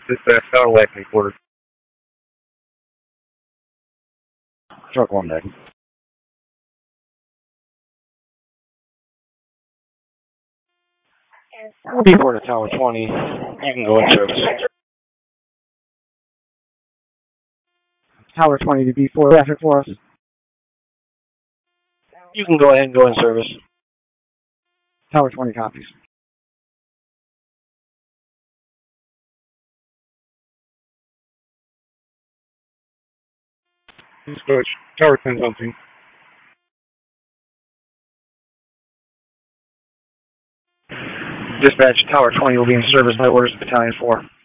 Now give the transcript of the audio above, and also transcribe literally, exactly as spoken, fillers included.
Dispatch, Tower Wagon quarter. Truck one deck. B four to Tower twenty. You can go in service. Tower twenty to B four, traffic for us. You can go ahead and go in service. Tower twenty copies. Dispatch, Tower ten something. Dispatch, Tower twenty will be in service by orders of Battalion four.